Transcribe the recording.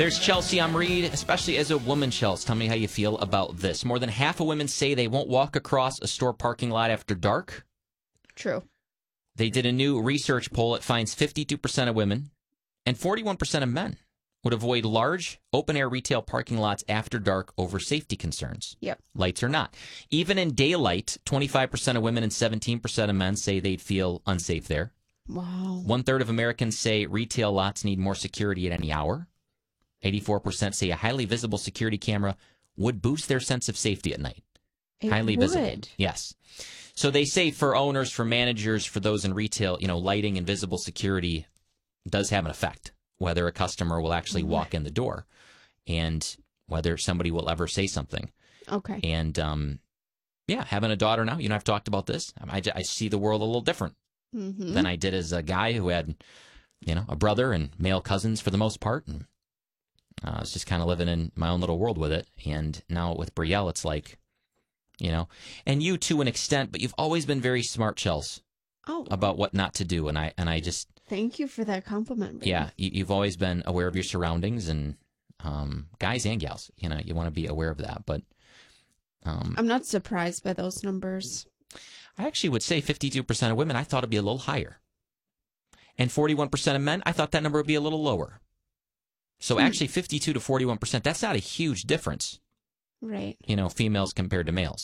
There's Chelsea. I'm Reed, especially as a woman, Chelsea. Tell me how you feel about this. More than half of women say they won't walk across a store parking lot after dark. True. They did a new research poll. It finds 52% of women and 41% of men would avoid large open-air retail parking lots after dark over safety concerns. Yep. Lights or not. Even in daylight, 25% of women and 17% of men say they'd feel unsafe there. Wow. 1/3 of Americans say retail lots need more security at any hour. 84% say a highly visible security camera would boost their sense of safety at night. Highly visible. Yes. So they say for owners, for managers, for those in retail, lighting and visible security does have an effect, whether a customer will actually walk in the door and whether somebody will ever say something. Okay. And, having a daughter now, I've talked about this. I see the world a little different than I did as a guy who had, a brother and male cousins for the most part. And I was just kind of living in my own little world with it. And now with Brielle, it's like, and you to an extent, but you've always been very smart, Chels, about what not to do. And I just... Thank you for that compliment. Baby. Yeah, you've always been aware of your surroundings, and guys and gals, you want to be aware of that. But I'm not surprised by those numbers. I actually would say 52% of women, I thought it'd be a little higher. And 41% of men, I thought that number would be a little lower. So actually 52 to 41%, that's not a huge difference. Right. Females compared to males.